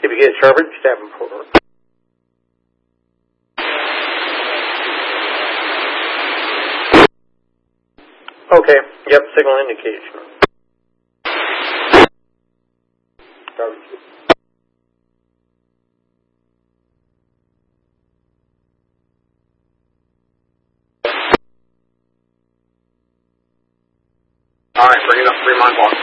If you get sharpened, stab him forward. Okay, yep, signal indication. Alright, bring it up 3 mile block.